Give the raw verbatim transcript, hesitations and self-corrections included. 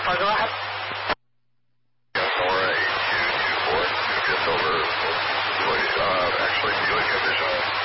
four, go ahead. Yes, Sonora eight two two four, just over, uh, actually, viewing condition.